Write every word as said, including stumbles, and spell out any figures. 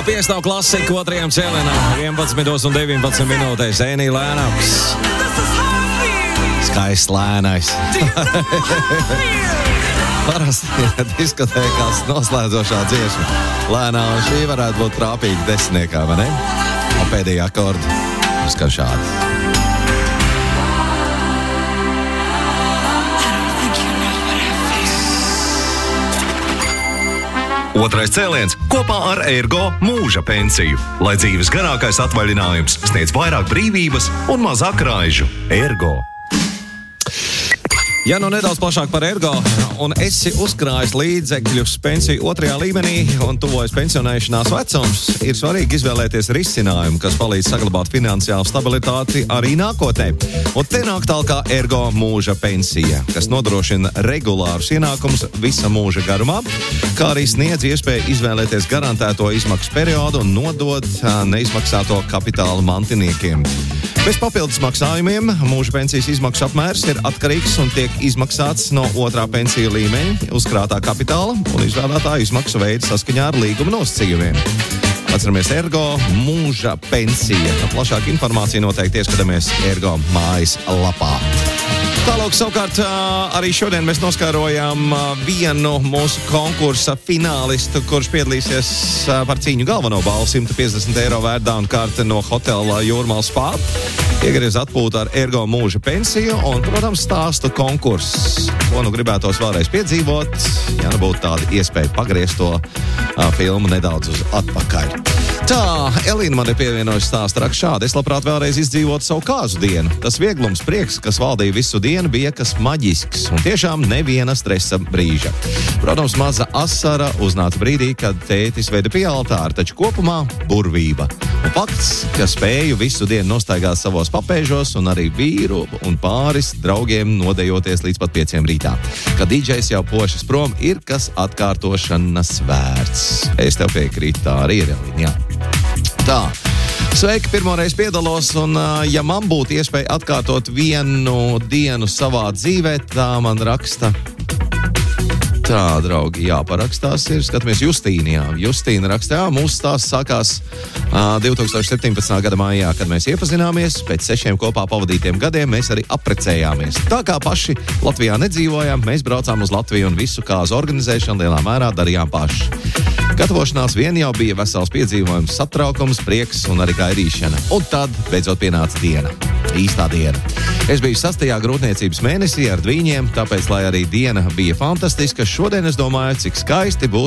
piestāv klasika otrajam cēlienam. vienpadsmit un deviņpadsmit minūtēs Ēnī Lēnāks. Skaists lēnais. Parasti diskotēkās noslēdzošā dziesma. Lēnā, un šī varētu būt trāpīga desmitniekā, vai ne? Un pēdējā akordi skan šādi. Otrais cēliens kopā ar Ergo mūža pensiju. Lai dzīves garākais atvaļinājums sniedz vairāk brīvības un mazāk kraižu. Ergo. Ja nu nedaudz plašāk par Ergo, un esi uzkrājis līdzekļus pensiju otrajā līmenī un tuvojas pensionēšanās vecums, ir svarīgi izvēlēties risinājumu, kas palīdz saglabāt finansiālu stabilitāti arī nākotnē. Un te nāk tālāk Ergo mūža pensija, kas nodrošina regulārus ienākumus visa mūža garumā, kā arī sniedz iespēju izvēlēties garantēto izmaksu periodu un nodot neizmaksāto kapitālu mantiniekiem. Bez papildus maksājumiem mūža pensijas izmaksu apmērs ir atkarīgs un tiek izmaksāts no otrā pensiju līmeņa uzkrātā kapitāla un izvēlētā izmaksu veida saskaņā ar līguma nosacījumiem. Atceramies Ergo mūža pensija. Plašāka informācija noteikti ieskatāmies Ergo mājas lapā. Tālāk savukārt arī šodien mēs noskārojām vienu mūsu konkursa finālistu, kurš piedalīsies par cīņu galveno balvu simt piecdesmit eiro vērtā un kārta no hotela Jūrmālas Spa. Iegriez atpūtu ar Ergo mūža pensiju un, protams, stāstu konkurss. Ko nu gribētos vēlreiz piedzīvot, ja nu būtu tāda iespēja pagriezt to uh, filmu nedaudz uz atpakaļ. Tā, Elīna man ir pievienojusi stāstu rakst šādi. Es labprāt vēlreiz izdzīvotu savu kāzu dienu. Tas vieglums, prieks, kas valdīja visu dienu, bija kas maģisks un tiešām neviena stresa brīža. Protams, maza asara uznāca brīdī, kad tētis veda pie altāra, taču kopumā burvība. Un fakts, ka spēju visu dienu nostaigāt savos papēžos un arī vīru un pāris draugiem nodejoties līdz pat pieciem rītā. Kad dīdžejs jau pošas prom, ir kas atkārtošanas vērts. Es tev piekrītu, tā arī ir, Elīna, jā. Tā, sveiki, pirmoreiz piedalos, un ja man būtu iespēja atkārtot vienu dienu savā dzīvē, tā man raksta. Tā, draugi, jāparakstās ir, skatāmies Justīna, jā. Justīna raksta, jā, mūsu stāsts sākās uh, divi tūkstoši septiņpadsmitā gada maijā, kad mēs iepazināmies, pēc sešiem kopā pavadītiem gadiem mēs arī apprecējāmies. Tā kā paši Latvijā nedzīvojām, mēs braucām uz Latviju un visu kāzu organizēšanu lielā mērā darījām paši. Gatavošanās vien jau bija vesels piedzīvojums, satraukums, prieks un arī gaidīšana. Un tad beidzot pienāca diena. Īstā diena. Es biju sastajā grūtniecības mēnesī ar dvīņiem, tāpēc, lai arī diena bija fantastiska, šodien es domāju, cik skaisti būs